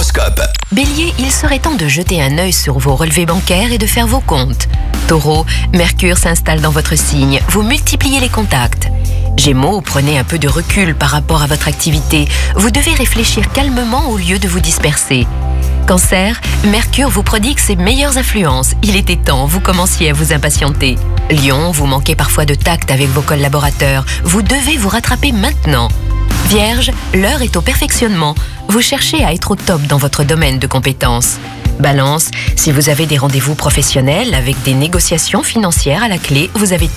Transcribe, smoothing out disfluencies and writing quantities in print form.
l'horoscope. Bélier, il serait temps de jeter un œil sur vos relevés bancaires et de faire vos comptes. Taureau, Mercure s'installe dans votre signe, vous multipliez les contacts. Gémeaux, prenez un peu de recul par rapport à votre activité. Vous devez réfléchir calmement au lieu de vous disperser. Cancer, Mercure vous prodigue ses meilleures influences. Il était temps, vous commenciez à vous impatienter. Lion, vous manquez parfois de tact avec vos collaborateurs. Vous devez vous rattraper maintenant. Vierge, l'heure est au perfectionnement. Vous cherchez à être au top dans votre domaine de compétences. Balance, si vous avez des rendez-vous professionnels avec des négociations financières à la clé, vous avez